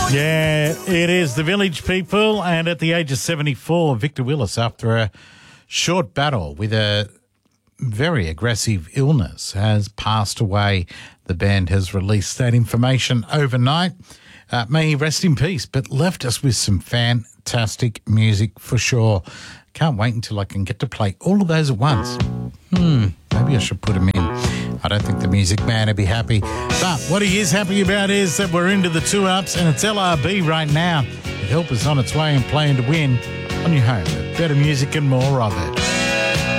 Yeah, it is the Village People, and at the age of 74, Victor Willis, after a short battle with a very aggressive illness, has passed away. The band has released that information overnight. May he rest in peace, but left us with some fantastic music for sure. Can't wait until I can get to play all of those at once. Maybe I should put them in. I don't think the Music Man would be happy. But what he is happy about is that we're into the 2-ups, and it's LRB right now. The help is on its way and playing to win on your home. Better music and more of it.